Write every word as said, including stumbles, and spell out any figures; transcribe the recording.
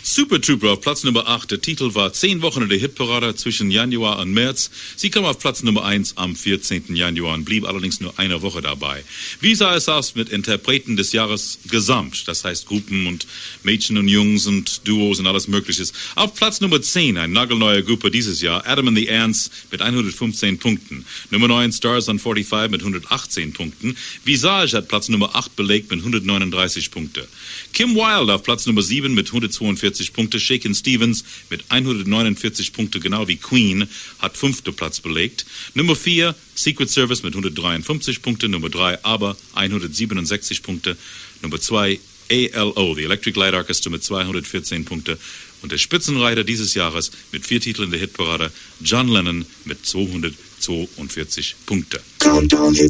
Super Trooper auf Platz Nummer acht. Der Titel war zehn Wochen in der Hitparade zwischen Januar und März. Sie kam auf Platz Nummer eins am vierzehnten Januar und blieb allerdings nur eine Woche dabei. Wie sah es aus mit Interpreten des Jahres gesamt? Das heißt Gruppen und Mädchen und Jungs und Duos und alles Mögliche. Auf Platz Nummer zehn, eine nagelneue Gruppe dieses Jahr, Adam and the Ants mit hundertfünfzehn Punkten. Nummer neun, Stars on fünfundvierzig mit hundertachtzehn Punkten. Visage hat Platz Nummer acht belegt mit hundertneununddreißig Punkte. Kim Wilde auf Platz Nummer sieben mit hundertzweiundvierzig Punkte. Shakin' Stevens mit hundertneunundvierzig Punkte, genau wie Queen, hat fünften Platz belegt. Nummer vier, Secret Service mit hundertdreiundfünfzig Punkte. Nummer drei, aber hundertsiebenundsechzig Punkte. Nummer zwei, A L O, the Electric Light Orchestra mit zweihundertvierzehn Punkte. Und der Spitzenreiter dieses Jahres mit vier Titeln in der Hitparade, John Lennon mit zweihundertzweiundvierzig Punkte.